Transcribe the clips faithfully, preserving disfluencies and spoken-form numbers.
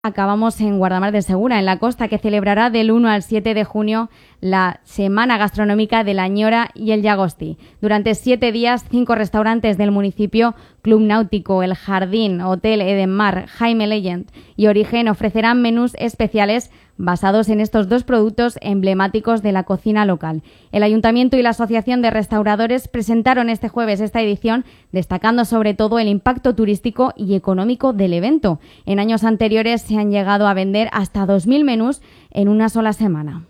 Acabamos en Guardamar de Segura, en la costa, que celebrará del uno al siete de junio la Semana Gastronómica de la Ñora y el Llagosti. Durante siete días, cinco restaurantes del municipio, Club Náutico, El Jardín, Hotel Edenmar, Jaime Legend y Origen ofrecerán menús especiales basados en estos dos productos emblemáticos de la cocina local. El Ayuntamiento y la Asociación de Restauradores presentaron este jueves esta edición, destacando sobre todo el impacto turístico y económico del evento. En años anteriores se han llegado a vender hasta dos mil menús en una sola semana.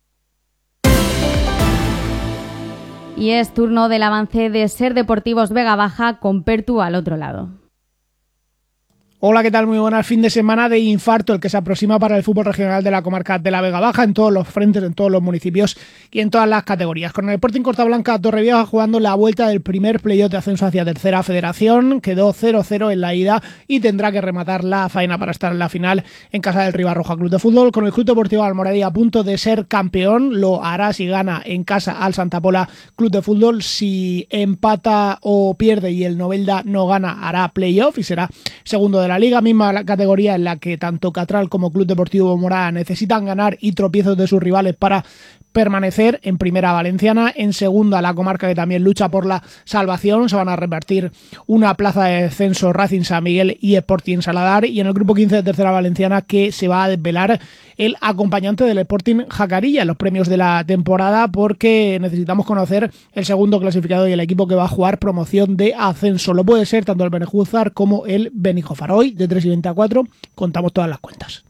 Y es turno del avance de Ser Deportivos Vega Baja con Pertu al otro lado. Hola, ¿qué tal? Muy buenas. Fin de semana de infarto el que se aproxima para el fútbol regional de la comarca de la Vega Baja en todos los frentes, en todos los municipios y en todas las categorías. Con el Sporting Cortablanca Torrevieja jugando la vuelta del primer playoff de ascenso hacia tercera federación, quedó cero cero en la ida y tendrá que rematar la faena para estar en la final en casa del Ribarroja Club de Fútbol. Con el Club Deportivo Almoradí a punto de ser campeón, lo hará si gana en casa al Santa Pola Club de Fútbol. Si empata o pierde y el Novelda no gana, hará playoff y será segundo de la Liga, misma categoría en la que tanto Catral como Club Deportivo Morada necesitan ganar y tropiezos de sus rivales para permanecer en primera valenciana. En segunda, la comarca que también lucha por la salvación. Se van a repartir una plaza de descenso Racing San Miguel y Sporting Saladar. Y en el grupo quince de tercera valenciana, que se va a desvelar el acompañante del Sporting Jacarilla en los premios de la temporada, porque necesitamos conocer el segundo clasificado y el equipo que va a jugar promoción de ascenso. Lo puede ser tanto el Benejúzar como el Benijofar. Hoy, de tres y veinte a cuatro, contamos todas las cuentas.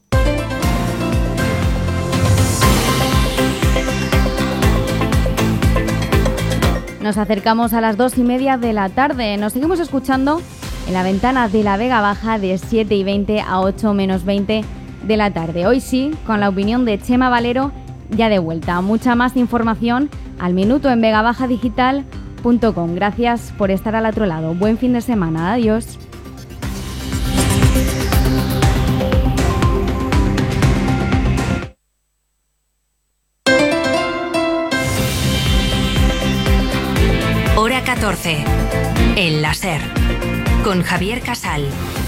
Nos acercamos a las dos y media de la tarde. Nos seguimos escuchando en la ventana de la Vega Baja de siete y veinte a ocho menos veinte de la tarde. Hoy sí, con la opinión de Chema Valero, ya de vuelta. Mucha más información al minuto en vegabajadigital punto com. Gracias por estar al otro lado. Buen fin de semana. Adiós. Hora catorce. El láser. Con Javier Casal.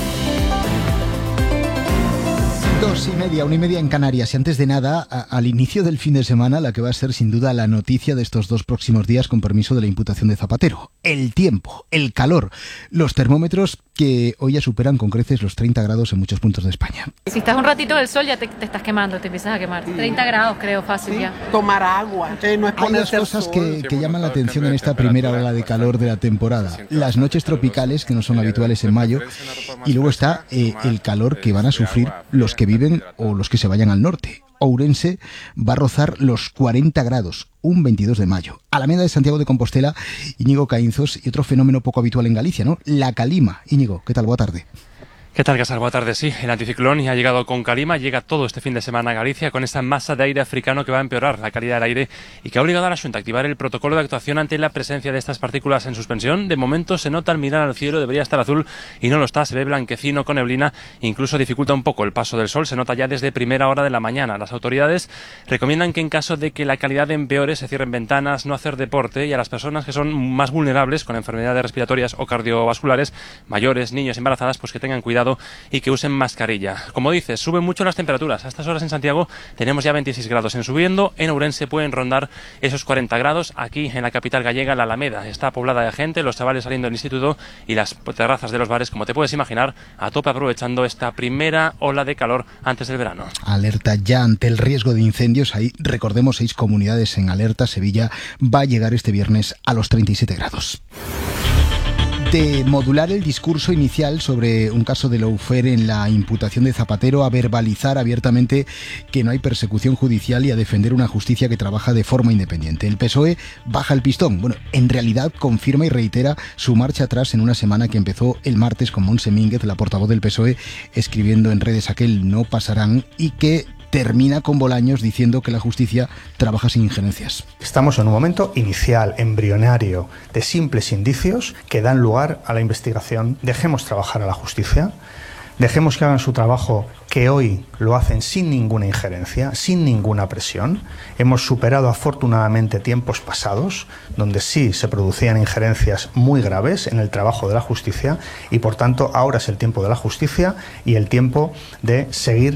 Dos y media, una y media en Canarias. Y antes de nada, a, al inicio del fin de semana, la que va a ser sin duda la noticia de estos dos próximos días, con permiso de la imputación de Zapatero. El tiempo, el calor, los termómetros que hoy ya superan con creces los treinta grados en muchos puntos de España. Si estás un ratito del sol ya te, te estás quemando, te empiezas a quemar. Sí. treinta grados creo, fácil sí. Ya. Tomar agua, eh, no es Hay dos cosas que, que llaman la atención en esta primera ola de calor de la temporada. Las noches tropicales, que no son habituales en mayo, y luego está eh, el calor que van a sufrir los que viven o los que se vayan al norte. Ourense va a rozar los cuarenta grados, un veintidós de mayo. Alameda de Santiago de Compostela, Íñigo Caínzos, y otro fenómeno poco habitual en Galicia, ¿no? La calima. Íñigo, ¿qué tal? Buena tarde. ¿Qué tal, Casal? Buenas tardes. Sí, el anticiclón ya ha llegado con calima, llega todo este fin de semana a Galicia con esta masa de aire africano que va a empeorar la calidad del aire y que ha obligado a la Xunta a activar el protocolo de actuación ante la presencia de estas partículas en suspensión. De momento se nota al mirar al cielo, debería estar azul y no lo está, se ve blanquecino con neblina, incluso dificulta un poco el paso del sol, se nota ya desde primera hora de la mañana. Las autoridades recomiendan que en caso de que la calidad empeore se cierren ventanas, no hacer deporte, y a las personas que son más vulnerables con enfermedades respiratorias o cardiovasculares, mayores, niños, embarazadas, pues que tengan cuidado y que usen mascarilla. Como dices, suben mucho las temperaturas. A estas horas en Santiago tenemos ya veintiséis grados en subiendo. En Ourense pueden rondar esos cuarenta grados. Aquí en la capital gallega, la Alameda está poblada de gente, los chavales saliendo del instituto y las terrazas de los bares, como te puedes imaginar, a tope aprovechando esta primera ola de calor antes del verano. Alerta ya ante el riesgo de incendios. Ahí, recordemos, seis comunidades en alerta. Sevilla va a llegar este viernes a los treinta y siete grados. De modular el discurso inicial sobre un caso de lawfare en la imputación de Zapatero a verbalizar abiertamente que no hay persecución judicial y a defender una justicia que trabaja de forma independiente. El P S O E baja el pistón. Bueno, en realidad confirma y reitera su marcha atrás en una semana que empezó el martes con Montse Mínguez, la portavoz del P S O E, escribiendo en redes aquel no pasarán, y que termina con Bolaños diciendo que la justicia trabaja sin injerencias. Estamos en un momento inicial, embrionario, de simples indicios que dan lugar a la investigación. Dejemos trabajar a la justicia. Dejemos que hagan su trabajo, que hoy lo hacen sin ninguna injerencia, sin ninguna presión. Hemos superado afortunadamente tiempos pasados, donde sí se producían injerencias muy graves en el trabajo de la justicia, y por tanto ahora es el tiempo de la justicia y el tiempo de seguir